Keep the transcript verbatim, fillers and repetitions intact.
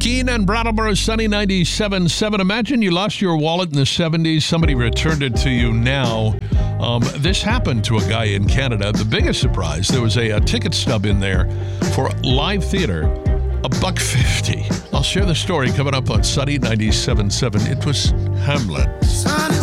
Keene and Brattleboro, Sunny ninety-seven point seven. Imagine you lost your wallet in the seventies. Somebody returned it to you now. Um, this happened to a guy in Canada. The biggest surprise, there was a, a ticket stub in there for live theater, a buck fifty. I'll share the story coming up on Sunny ninety-seven point seven. It was Hamlet. Sun is